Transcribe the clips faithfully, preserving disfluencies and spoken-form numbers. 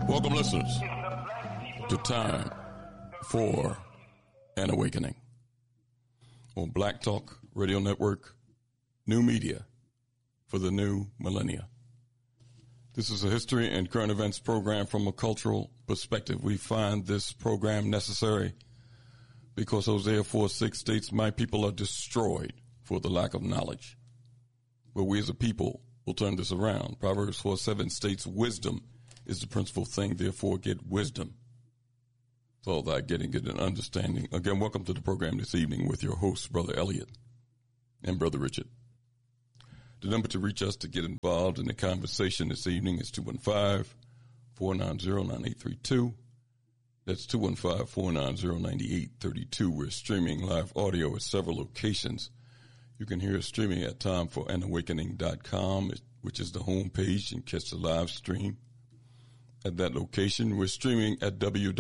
Welcome, listeners, to Time for an Awakening on Black Talk Radio Network, new media for the new millennia. This is a history and current events program from a cultural perspective. We find this program necessary because Hosea four six states, "My people are destroyed for the lack of knowledge." But we as a people will turn this around. Proverbs four seven states, "Wisdom is the principal thing, therefore get wisdom. So that getting get an understanding." Again, welcome to the program this evening with your hosts, Brother Elliot and Brother Richard. The number to reach us to get involved in the conversation this evening is two one five, four nine zero, nine eight three two. That's two one five, four nine zero, nine eight three two. We're streaming live audio at several locations. You can hear us streaming at time for an awakening dot com, which is the home page, and catch the live stream at that location. We're streaming at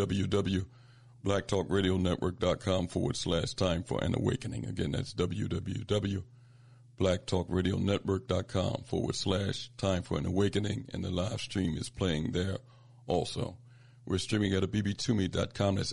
www.blacktalkradionetwork.com forward slash time for an awakening. Again, that's www.blacktalkradionetwork.com forward slash time for an awakening. And the live stream is playing there also. We're streaming at a b b tumi dot com. That's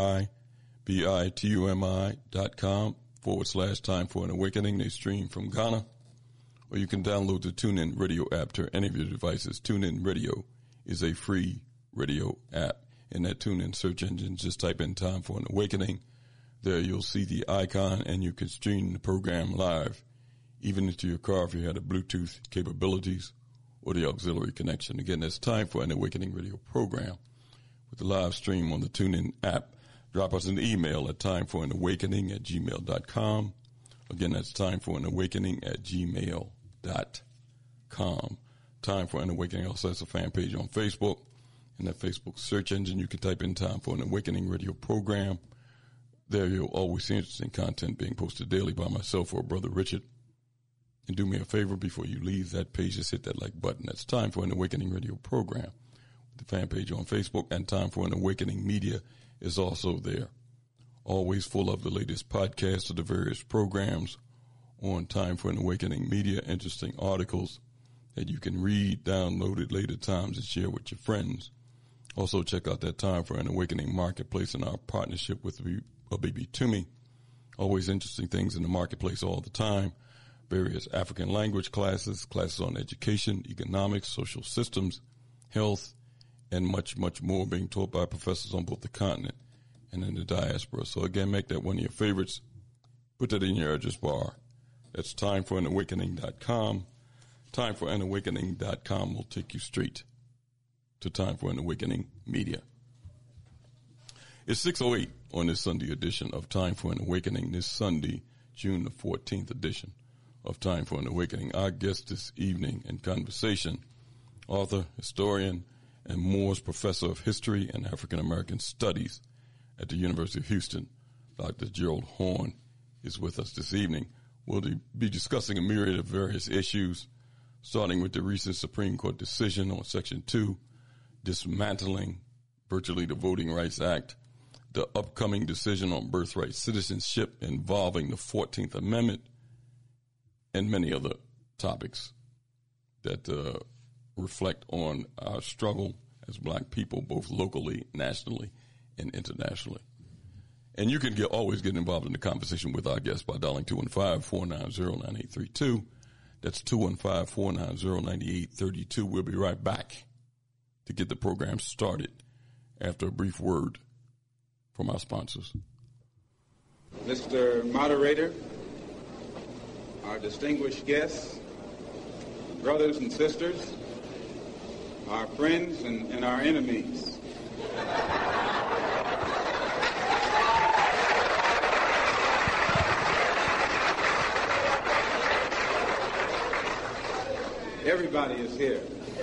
A-B-I-B-I-T-U-M-I dot com forward slash time for an awakening. They stream from Ghana. Or you can download the TuneIn Radio app to any of your devices. TuneIn Radio is a free radio app. In that TuneIn search engine, just type in Time for an Awakening. There you'll see the icon, and you can stream the program live, even into your car if you had the Bluetooth capabilities or the auxiliary connection. Again, that's Time for an Awakening radio program with the live stream on the TuneIn app. Drop us an email at timeforanawakening at gmail dot com. Again, that's timeforanawakening at gmail dot com. Time for an Awakening also has a fan page on Facebook. In that Facebook search engine, you can type in Time for an Awakening radio program. There you'll always see interesting content being posted daily by myself or Brother Richard. And do me a favor before you leave that page, just hit that like button. That's Time for an Awakening radio program. The fan page on Facebook, and Time for an Awakening media is also there. Always full of the latest podcasts of the various programs on Time for an Awakening media, interesting articles that you can read, download at later times, and share with your friends. Also, check out that Time for an Awakening marketplace and our partnership with a B B Tumi. Always interesting things in the marketplace all the time. Various African language classes, classes on education, economics, social systems, health, and much, much more being taught by professors on both the continent and in the diaspora. So, again, make that one of your favorites. Put that in your address bar. That's time for an awakening dot com. time for an awakening dot com will take you straight to Time for an Awakening Media. It's six oh eight on this Sunday edition of Time for an Awakening, this Sunday, June the fourteenth edition of Time for an Awakening. Our guest this evening in conversation, author, historian, and Moores Professor of History and African American Studies at the University of Houston, Doctor Gerald Horne, is with us this evening. We'll be discussing a myriad of various issues, starting with the recent Supreme Court decision on Section two, dismantling virtually the Voting Rights Act, the upcoming decision on birthright citizenship involving the fourteenth Amendment, and many other topics that uh, reflect on our struggle as black people, both locally, nationally, and internationally. And you can get, always get involved in the conversation with our guests by dialing two one five, four nine zero, nine eight three two. That's two one five, four nine zero, nine eight three two. We'll be right back to get the program started after a brief word from our sponsors. Mister Moderator, our distinguished guests, brothers and sisters, our friends and, and our enemies. Everybody is here.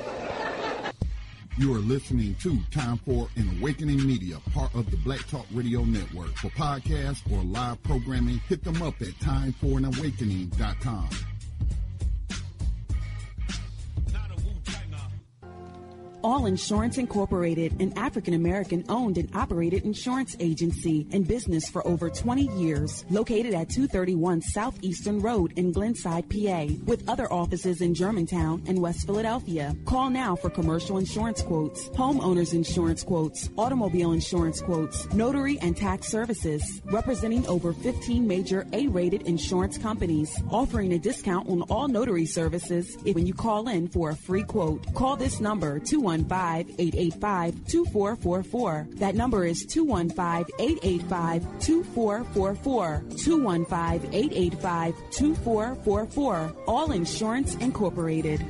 You are listening to Time for an Awakening Media, part of the Black Talk Radio Network. For podcasts or live programming, hit them up at time for an awakening dot com. All Insurance Incorporated, an African-American owned and operated insurance agency in business for over twenty years, located at two thirty-one Southeastern Road in Glenside, P A, with other offices in Germantown and West Philadelphia. Call now for commercial insurance quotes, homeowners insurance quotes, automobile insurance quotes, notary and tax services, representing over fifteen major A-rated insurance companies, offering a discount on all notary services if when you call in for a free quote. Call this number, two one five, eight eight five, two four four four. That number is two one five, eight eight five, two four four four. two one five, eight eight five, two four four four. All Insurance Incorporated.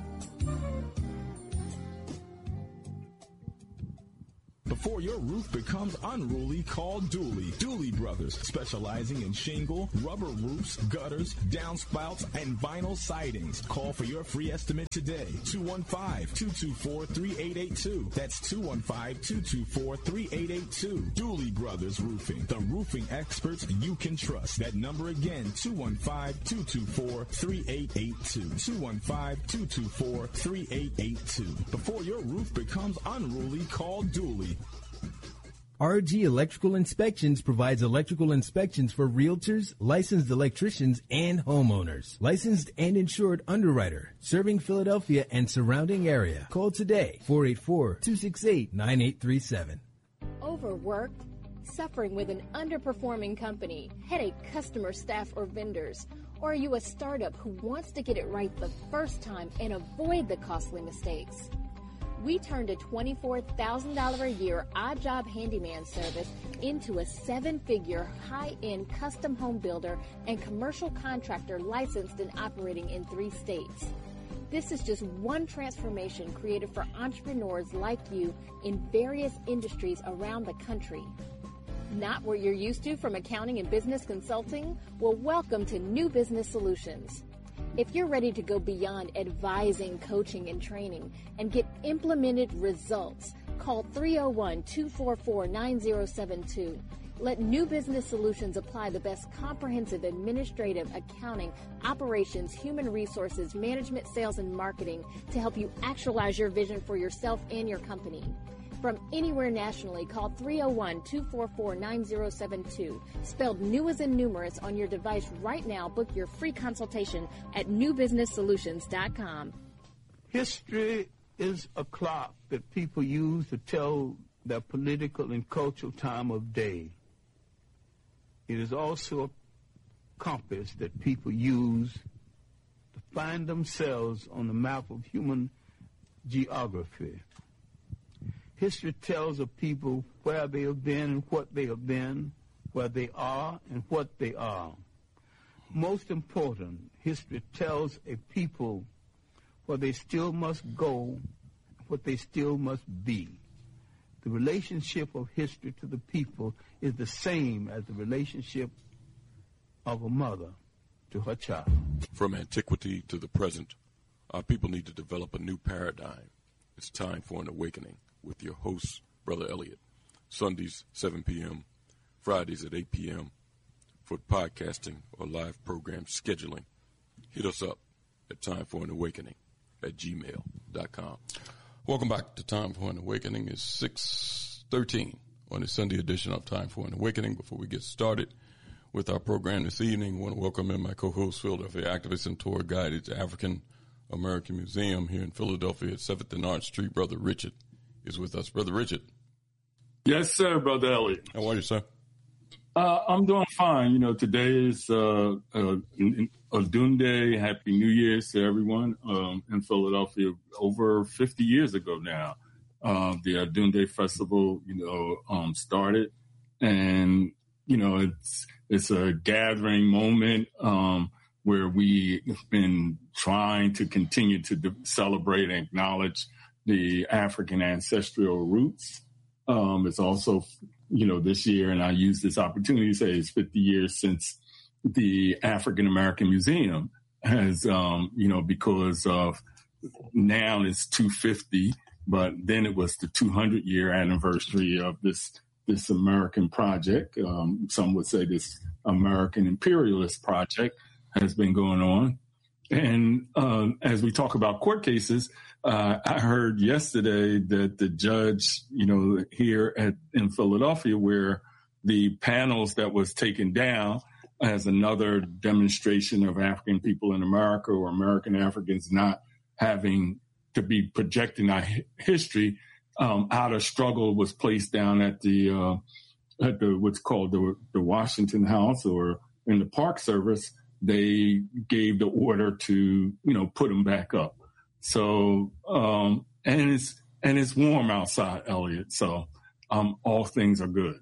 Before your roof becomes unruly, call Dooley. Dooley Brothers, specializing in shingle, rubber roofs, gutters, downspouts, and vinyl sidings. Call for your free estimate today. two one five, two two four, three eight eight two. That's two one five, two two four, three eight eight two. Dooley Brothers Roofing, the roofing experts you can trust. That number again, two one five, two two four, three eight eight two. two one five, two two four, three eight eight two. Before your roof becomes unruly, call Dooley. R G Electrical Inspections provides electrical inspections for realtors, licensed electricians, and homeowners. Licensed and insured underwriter, serving Philadelphia and surrounding area. Call today, four eight four, two six eight, nine eight three seven. Overworked? Suffering with an underperforming company, headache customer, staff, or vendors? Or are you a startup who wants to get it right the first time and avoid the costly mistakes? We turned a twenty-four thousand dollars a year odd job handyman service into a seven-figure high-end custom home builder and commercial contractor licensed and operating in three states. This is just one transformation created for entrepreneurs like you in various industries around the country. Not what you're used to from accounting and business consulting? Well, welcome to New Business Solutions. If you're ready to go beyond advising, coaching, and training and get implemented results, call three oh one, two four four, nine oh seven two. Let New Business Solutions apply the best comprehensive administrative, accounting, operations, human resources, management, sales, and marketing to help you actualize your vision for yourself and your company. From anywhere nationally, call three oh one, two four four, nine oh seven two. Spelled new as in numerous on your device right now. Book your free consultation at new business solutions dot com. History is a clock that people use to tell their political and cultural time of day. It is also a compass that people use to find themselves on the map of human geography. History tells of people where they have been and what they have been, where they are and what they are. Most important, history tells a people where they still must go, what they still must be. The relationship of history to the people is the same as the relationship of a mother to her child. From antiquity to the present, our people need to develop a new paradigm. It's time for an awakening. With your host, Brother Elliot. Sundays, seven p.m., Fridays at eight p.m. For podcasting or live program scheduling, hit us up at time for an awakening at gmail dot com. Welcome back to Time for an Awakening. It's six thirteen on the Sunday edition of Time for an Awakening. Before we get started with our program this evening, I want to welcome in my co-host, Philadelphia activist and tour guide at the African American Museum here in Philadelphia at seventh and Arch Street. Brother Richard is with us. Brother Richard. Yes, sir, Brother Elliot. How are you, sir? Uh, I'm doing fine. You know, today is uh, uh, Odunde. Happy New Year's to everyone um, in Philadelphia. Over fifty years ago now, uh, the Odunde Festival, you know, um, started. And, you know, it's it's a gathering moment um, where we've been trying to continue to de- celebrate and acknowledge the African ancestral roots. Um, it's also, you know, this year, and I use this opportunity to say it's fifty years since the African American Museum has, um, you know, because of now it's two fifty, but then it was the two hundred year anniversary of this, this American project. Um, some would say this American imperialist project has been going on. and um, as we talk about court cases, uh, I heard yesterday that the judge, you know, here at in Philadelphia, where the panels that was taken down as another demonstration of African people in America or American Africans not having to be projecting our history um, out of struggle, was placed down at the uh, at the what's called the, the Washington House, or in the Park Service. They gave the order to, you know, put them back up. So um, and it's and it's warm outside, Elliot. So um, all things are good.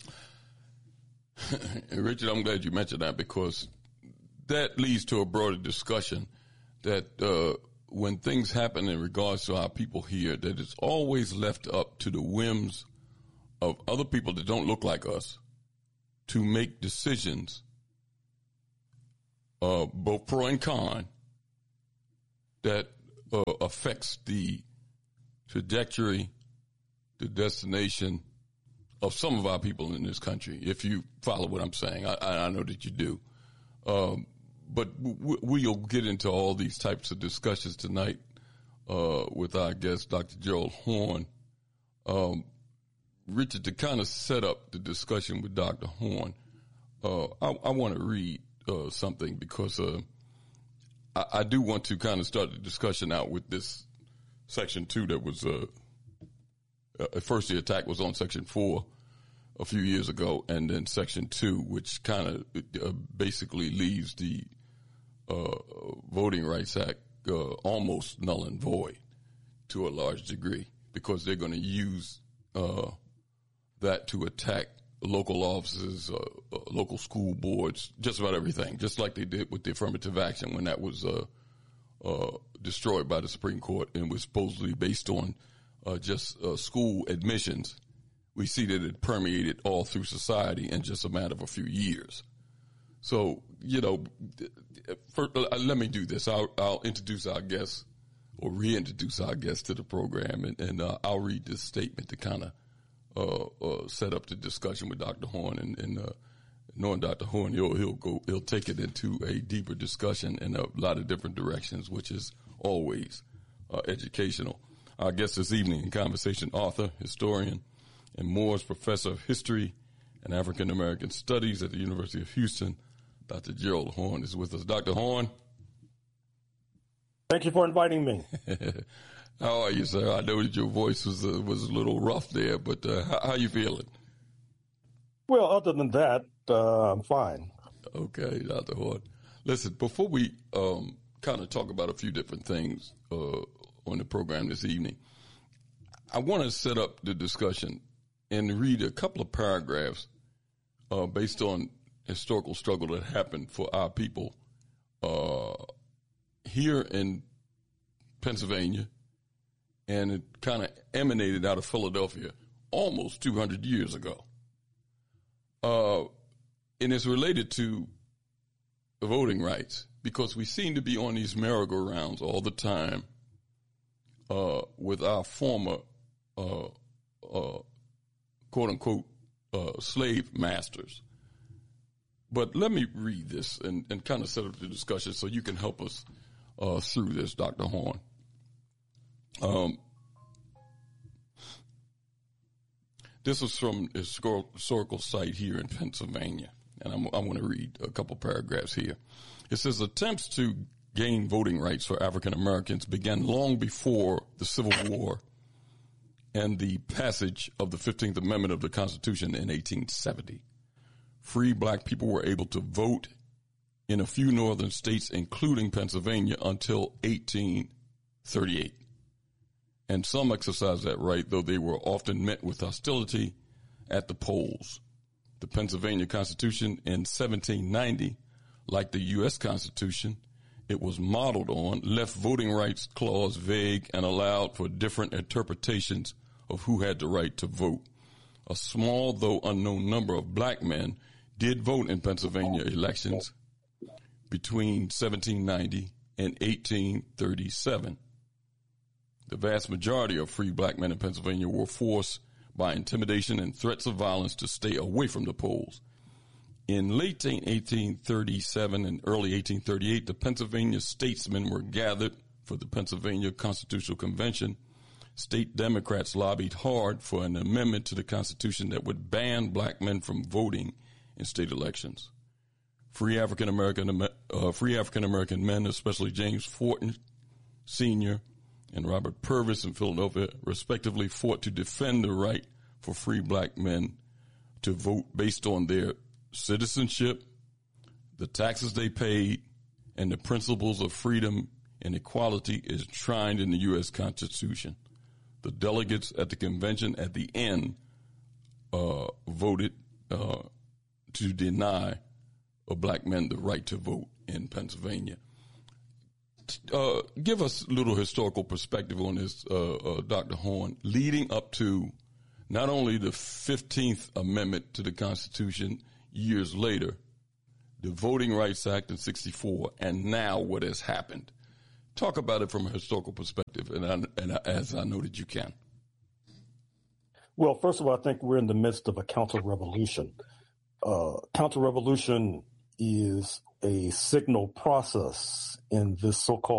Richard, I'm glad you mentioned that, because that leads to a broader discussion that uh, when things happen in regards to our people here, that it's always left up to the whims of other people that don't look like us to make decisions, uh, both pro and con, that uh, affects the trajectory, the destination of some of our people in this country, if you follow what I'm saying. I, I know that you do. Um, but w- we'll get into all these types of discussions tonight uh, with our guest, Doctor Gerald Horne. Um, Richard, to kind of set up the discussion with Doctor Horne, uh, I, I want to read uh, something, because uh, I, I do want to kind of start the discussion out with this Section two that was, uh, at first the attack was on Section four a few years ago, and then Section two, which kind of uh, basically leaves the uh, Voting Rights Act uh, almost null and void to a large degree, because they're going to use uh, that to attack local offices, uh, uh, local school boards, just about everything, just like they did with the affirmative action when that was uh, uh, destroyed by the Supreme Court and was supposedly based on uh, just uh, school admissions. We see that it permeated all through society in just a matter of a few years. So, you know, for, uh, let me do this. I'll, I'll introduce our guests, or reintroduce our guests to the program, and, and uh, I'll read this statement to kind of uh, uh, set up the discussion with Doctor Horne. And, and uh, knowing Doctor Horne, he'll, he'll go, he'll take it into a deeper discussion in a lot of different directions, which is always uh, educational. Our guest this evening in conversation, author, historian, and Moores Professor of History and African American Studies at the University of Houston, Doctor Gerald Horne, is with us. Doctor Horne. Thank you for inviting me. How are you, sir? I know that your voice was uh, was a little rough there, but uh, how, how are you feeling? Well, other than that, uh, I'm fine. Okay, Doctor Horne. Listen, before we um, kind of talk about a few different things uh, on the program this evening, I want to set up the discussion and read a couple of paragraphs uh, based on historical struggle that happened for our people uh, here in Pennsylvania, and it kind of emanated out of Philadelphia almost two hundred years ago. Uh, and it's related to the voting rights, because we seem to be on these merry-go-rounds all the time uh, with our former uh, uh, quote-unquote uh, slave masters. But let me read this and, and kind of set up the discussion so you can help us uh, through this, Doctor Horne. Um, this is from a historical site here in Pennsylvania, and I'm, I'm going to read a couple paragraphs here. It says, attempts to gain voting rights for African Americans began long before the Civil War and the passage of the fifteenth Amendment of the Constitution in eighteen seventy. Free black people were able to vote in a few northern states, including Pennsylvania, until eighteen thirty-eight. And some exercised that right, though they were often met with hostility at the polls. The Pennsylvania Constitution in seventeen ninety, like the U S Constitution it was modeled on, left voting rights clause vague and allowed for different interpretations of who had the right to vote. A small, though unknown number of black men did vote in Pennsylvania elections between seventeen ninety and eighteen thirty-seven. The vast majority of free black men in Pennsylvania were forced by intimidation and threats of violence to stay away from the polls. In late eighteen thirty-seven and early eighteen thirty-eight, the Pennsylvania statesmen were gathered for the Pennsylvania Constitutional Convention. State Democrats lobbied hard for an amendment to the Constitution that would ban black men from voting in state elections. Free African American uh, free African American men, especially James Forten Senior and Robert Purvis in Philadelphia, respectively, fought to defend the right for free black men to vote based on their citizenship, the taxes they paid, and the principles of freedom and equality is enshrined in the U S Constitution. The delegates at the convention at the end uh, voted uh, to deny a black men the right to vote in Pennsylvania. Uh, give us a little historical perspective on this, uh, uh, Doctor Horn, leading up to not only the fifteenth Amendment to the Constitution years later, the Voting Rights Act in sixty-four, and now what has happened. Talk about it from a historical perspective, and, I, and I, as I know that you can. Well, first of all, I think we're in the midst of a counter-revolution. Uh, counter-revolution is a signal process in this so-called